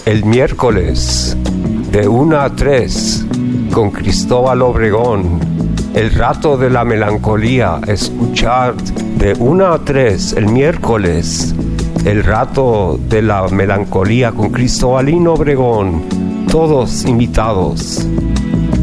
El miércoles de 1 a 3 con Cristóbal Obregón. El rato de la melancolía. Escuchar de 1 a 3 el miércoles. El rato de la melancolía con Cristóbalino Obregón. Todos invitados.